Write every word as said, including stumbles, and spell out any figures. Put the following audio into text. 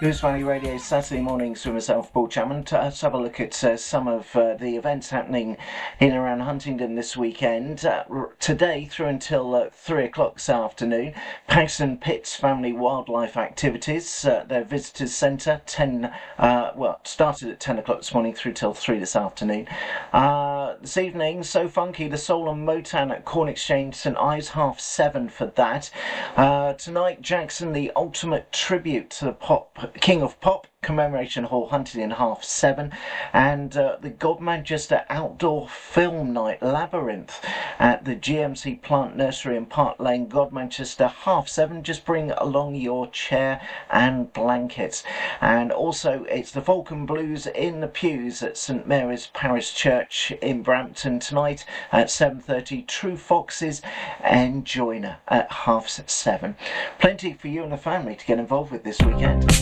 Lewis Valley Radio Saturday mornings with myself, Paul Chapman. Let's have a look at uh, some of uh, the events happening in and around Huntingdon this weekend. Uh, today through until uh, three o'clock this afternoon, Paxton Pitts Family Wildlife Activities, uh, their visitors centre, ten, uh, well, started at ten o'clock this morning through till three this afternoon. Uh, this evening, So Funky, the Soul and Motown at Corn Exchange St Ives, half seven for that. Uh, tonight, Jackson, the ultimate tribute to the pop King of Pop, Commemoration Hall, Huntingdon, half seven, and uh, the Godmanchester Outdoor Film Night, Labyrinth, at the G M C Plant Nursery in Park Lane, Godmanchester, half seven. Just bring along your chair and blankets. And also, it's the Falcon Blues in the pews at St Mary's Parish Church in Brampton tonight at seven thirty. True Foxes and Joiner at half seven. Plenty for you and the family to get involved with this weekend.